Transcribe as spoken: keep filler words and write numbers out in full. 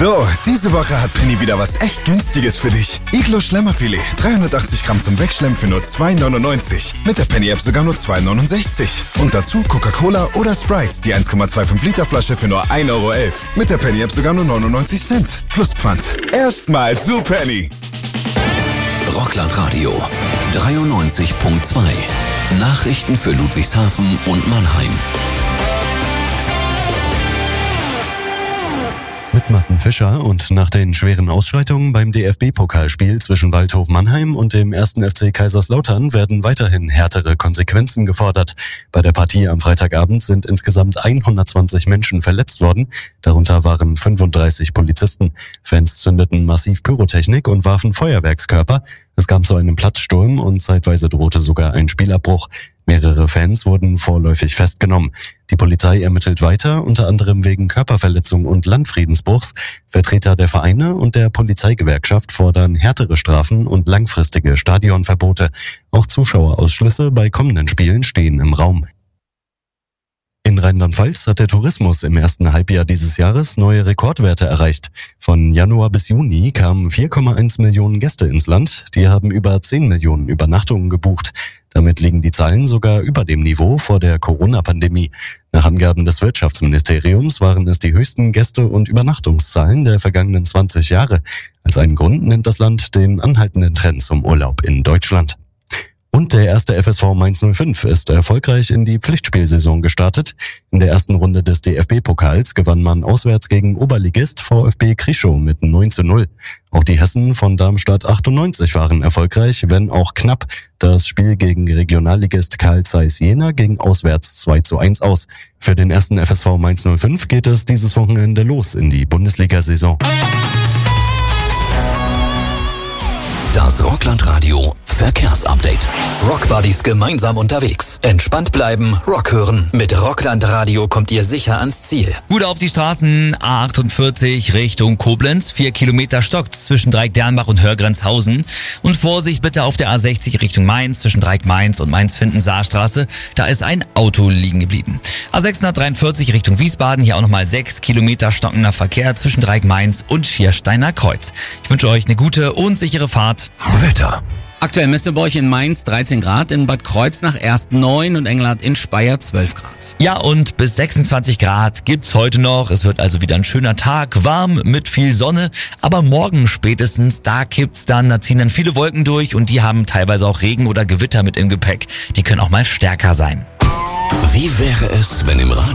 So, diese Woche hat Penny wieder was echt Günstiges für dich. Iglo Schlemmerfilet, dreihundertachtzig Gramm zum Wegschlemmen für nur zwei neunundneunzig. Mit der Penny-App sogar nur zwei neunundsechzig. Und dazu Coca-Cola oder Sprite, die eins Komma fünfundzwanzig Liter Flasche für nur ein Euro elf. Mit der Penny-App sogar nur neunundneunzig Cent. Plus Pfand. Erstmal zu Penny. Rockland Radio dreiundneunzig Komma zwei. Nachrichten für Ludwigshafen und Mannheim. Mit Martin Fischer und nach den schweren Ausschreitungen beim D F B-Pokalspiel zwischen Waldhof Mannheim und dem ersten F C Kaiserslautern werden weiterhin härtere Konsequenzen gefordert. Bei der Partie am Freitagabend sind insgesamt hundertzwanzig Menschen verletzt worden, darunter waren fünfunddreißig Polizisten. Fans zündeten massiv Pyrotechnik und warfen Feuerwerkskörper. Es kam zu einem Platzsturm und zeitweise drohte sogar ein Spielabbruch. Mehrere Fans wurden vorläufig festgenommen. Die Polizei ermittelt weiter, unter anderem wegen Körperverletzung und Landfriedensbruchs. Vertreter der Vereine und der Polizeigewerkschaft fordern härtere Strafen und langfristige Stadionverbote. Auch Zuschauerausschlüsse bei kommenden Spielen stehen im Raum. In Rheinland-Pfalz hat der Tourismus im ersten Halbjahr dieses Jahres neue Rekordwerte erreicht. Von Januar bis Juni kamen vier Komma eins Millionen Gäste ins Land. Die haben über zehn Millionen Übernachtungen gebucht. Damit liegen die Zahlen sogar über dem Niveau vor der Corona-Pandemie. Nach Angaben des Wirtschaftsministeriums waren es die höchsten Gäste- und Übernachtungszahlen der vergangenen zwanzig Jahre. Als einen Grund nennt das Land den anhaltenden Trend zum Urlaub in Deutschland. Und der erste F S V Mainz null fünf ist erfolgreich in die Pflichtspielsaison gestartet. In der ersten Runde des D F B-Pokals gewann man auswärts gegen Oberligist VfB Krischow mit neun zu null. Auch die Hessen von Darmstadt achtundneunzig waren erfolgreich, wenn auch knapp. Das Spiel gegen Regionalligist Carl Zeiss Jena ging auswärts zwei zu eins aus. Für den ersten F S V Mainz null fünf geht es dieses Wochenende los in die Bundesliga-Saison. Das Rockland Radio Verkehrsupdate. Rockbuddies gemeinsam unterwegs. Entspannt bleiben, Rock hören. Mit Rockland Radio kommt ihr sicher ans Ziel. Gut auf die Straßen. A achtundvierzig Richtung Koblenz. Vier Kilometer stockt zwischen Dreieck-Dernbach und Hörgrenzhausen. Und Vorsicht bitte auf der A sechzig Richtung Mainz. Zwischen Dreieck-Mainz und Mainz-Finden-Saarstraße. Da ist ein Auto liegen geblieben. A sechshundertdreiundvierzig Richtung Wiesbaden. Hier auch nochmal sechs Kilometer stockender Verkehr zwischen Dreieck-Mainz und Schiersteiner Kreuz. Ich wünsche euch eine gute und sichere Fahrt. Wetter. Aktuell misst ihr bei euch in Mainz dreizehn Grad, in Bad Kreuznach erst neun und Engelhardt in Speyer zwölf Grad. Ja, und bis sechsundzwanzig Grad gibt's heute noch. Es wird also wieder ein schöner Tag, warm mit viel Sonne. Aber morgen spätestens, da kippt's dann, da ziehen dann viele Wolken durch und die haben teilweise auch Regen oder Gewitter mit im Gepäck. Die können auch mal stärker sein. Wie wäre es, wenn im Radio